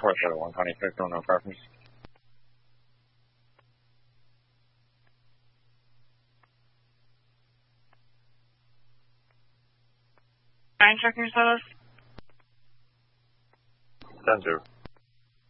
Corsair 126, no preference. Nine, check your status. 10-0.